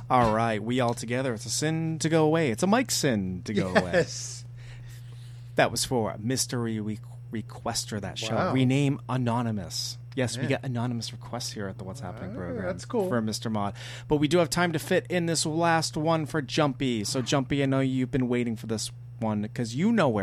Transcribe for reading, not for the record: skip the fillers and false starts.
All right, we all together. It's a sin to go away. It's a Mike sin to go away. That was for Mystery Requester, that show. Wow. Rename Anonymous. Yes, we get anonymous requests here at the What's Happening program. That's cool. For Mr. Mod. But we do have time to fit in this last one for Jumpy. So, Jumpy, I know you've been waiting for this one because you know where